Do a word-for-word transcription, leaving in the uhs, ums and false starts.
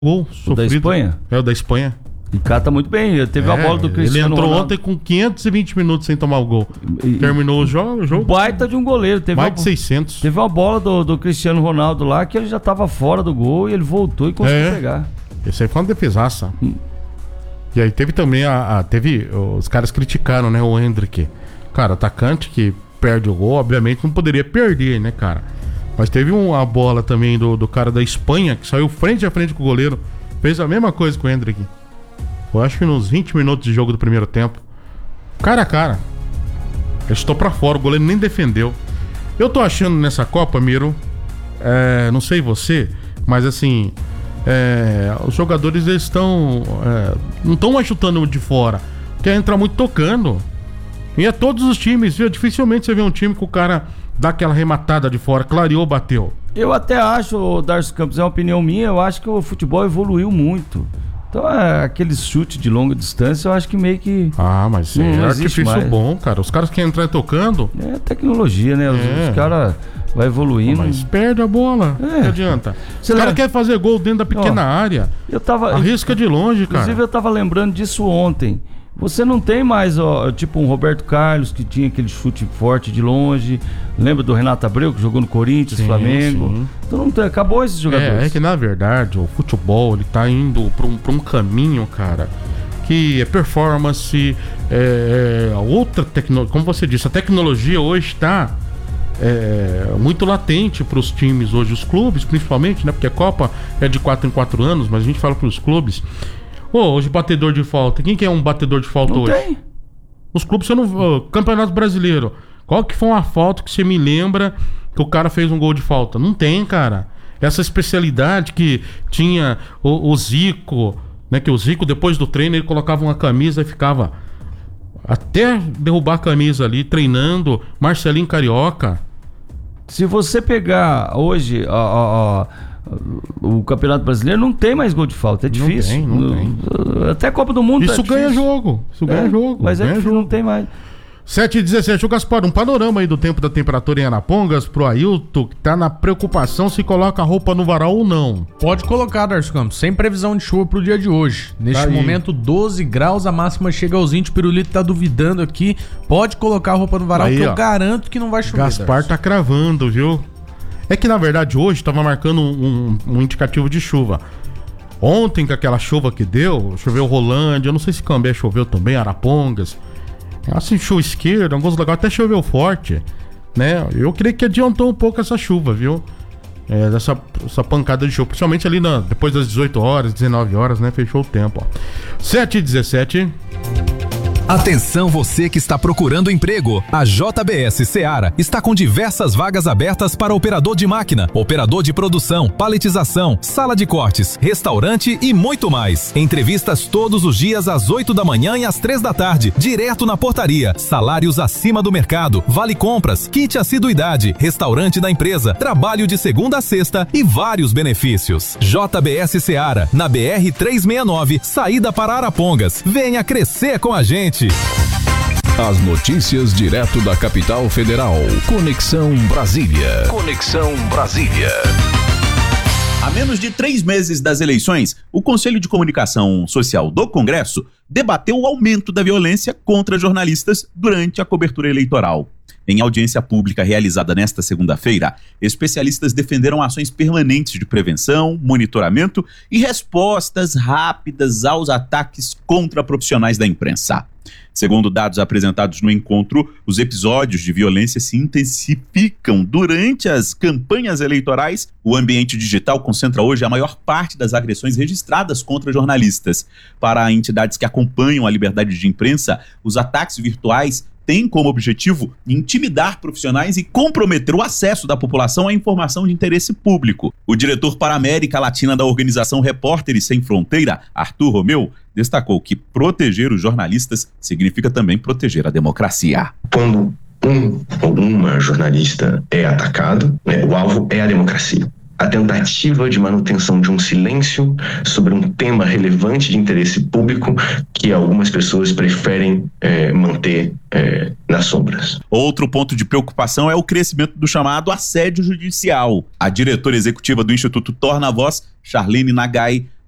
Gol O da Espanha? É o da Espanha. E cata muito bem. Teve é, a bola do Cristiano Ele entrou Ronaldo. ontem com quinhentos e vinte minutos sem tomar o gol. E, Terminou o jogo. jogo baita de um goleiro. Teve mais uma, de seiscentos. Teve uma bola do, do Cristiano Ronaldo lá que ele já tava fora do gol e ele voltou e conseguiu é. pegar. Esse aí foi uma defesaça. Hum. E aí teve também a, a... Teve... Os caras criticaram, né? O Hendrick. Cara, atacante que perde o gol, obviamente não poderia perder, né, cara? Mas teve uma bola também do, do cara da Espanha que saiu frente a frente com o goleiro. Fez a mesma coisa com o Hendrick. Eu acho que nos vinte minutos de jogo do primeiro tempo. Cara a cara. Ele estou pra fora, o goleiro nem defendeu. Eu tô achando nessa Copa, Miro, é, não sei você, mas assim, é, os jogadores eles estão é, não estão mais chutando de fora, quer entrar muito tocando. E é todos os times, viu? Dificilmente você vê um time que o cara dá aquela rematada de fora, clareou, bateu. Eu até acho, Darcy Campos, é uma opinião minha, eu acho que o futebol evoluiu muito. Então, é, aquele chute de longa distância, eu acho que meio que... Ah, mas não, é não artifício mais. bom, cara. Os caras que entram tocando... É tecnologia, né? Os, é. os caras vão evoluindo. Mas perde a bola. É. Não adianta. Você o cara lembra... quer fazer gol dentro da pequena Ó, área. Eu tava... Arrisca de longe, cara. Inclusive, eu tava lembrando disso ontem. Você não tem mais, ó, tipo um Roberto Carlos que tinha aquele chute forte de longe. Lembra do Renato Abreu que jogou no Corinthians, sim, Flamengo? Sim. Então não tem, acabou esses jogadores. É, é que na verdade o futebol ele tá indo pra um, pra um caminho, cara, que é performance, é, é outra tecnologia. Como você disse, a tecnologia hoje está é, muito latente para os times hoje, os clubes principalmente, né? Porque a Copa é de quatro em quatro anos, mas a gente fala para os clubes. Oh, hoje batedor de falta. Quem que é um batedor de falta não hoje? Tem. Os clubes, você não. Oh, Campeonato Brasileiro. Qual que foi uma falta que você me lembra que o cara fez um gol de falta? Não tem, cara. Essa especialidade que tinha o, o Zico, né? Que o Zico, depois do treino, ele colocava uma camisa e ficava até derrubar a camisa ali, treinando. Marcelinho Carioca. Se você pegar hoje, ó, ó, ó, o Campeonato Brasileiro, não tem mais gol de falta, é difícil. Não tem, não tem. Até a Copa do Mundo Isso é ganha difícil. jogo. Isso ganha é, jogo. Mas é ganha difícil, jogo. não tem mais. sete e dezessete, o Gaspar, um panorama aí do tempo da temperatura em Arapongas pro Ailton, que tá na preocupação se coloca a roupa no varal ou não. Pode colocar, Darcy Campos, sem previsão de chuva pro dia de hoje. Neste Tá momento, doze graus, a máxima chega aos vinte, o Pirulito tá duvidando aqui. Pode colocar a roupa no varal, aí, que ó, eu garanto que não vai chover. Gaspar Darcy. tá cravando, viu? É que na verdade hoje tava marcando um, um, um indicativo de chuva. Ontem, com aquela chuva que deu, choveu Rolândia, eu não sei se Cambé choveu também, Arapongas. Assim, chuva esquerda, alguns lugares até choveu forte, né? Eu creio que adiantou um pouco essa chuva, viu? É, essa, essa pancada de chuva, principalmente ali na, depois das dezoito horas, dezenove horas, né? Fechou o tempo, ó. sete e dezessete. Atenção você que está procurando emprego. A J B S Seara está com diversas vagas abertas para operador de máquina, operador de produção, paletização, sala de cortes, restaurante e muito mais. Entrevistas todos os dias às oito da manhã e às três da tarde, direto na portaria. Salários acima do mercado, vale compras, kit assiduidade, restaurante da empresa, trabalho de segunda a sexta e vários benefícios. J B S Seara, na B R trezentos e sessenta e nove, saída para Arapongas. Venha crescer com a gente. As notícias direto da capital federal. Conexão Brasília. Conexão Brasília. A menos de três meses das eleições, o Conselho de Comunicação Social do Congresso debateu o aumento da violência contra jornalistas durante a cobertura eleitoral. Em audiência pública realizada nesta segunda-feira, especialistas defenderam ações permanentes de prevenção, monitoramento e respostas rápidas aos ataques contra profissionais da imprensa. Segundo dados apresentados no encontro, os episódios de violência se intensificam durante as campanhas eleitorais. O ambiente digital concentra hoje a maior parte das agressões registradas contra jornalistas. Para entidades que acompanham a liberdade de imprensa, os ataques virtuais têm como objetivo intimidar profissionais e comprometer o acesso da população à informação de interesse público. O diretor para a América Latina da organização Repórteres Sem Fronteira, Arthur Romeu, destacou que proteger os jornalistas significa também proteger a democracia. Quando um ou uma jornalista é atacado, né, o alvo é a democracia. A tentativa de manutenção de um silêncio sobre um tema relevante de interesse público que algumas pessoas preferem é, manter é, nas sombras. Outro ponto de preocupação é o crescimento do chamado assédio judicial. A diretora executiva do Instituto Torna Voz, Charlene Nagai,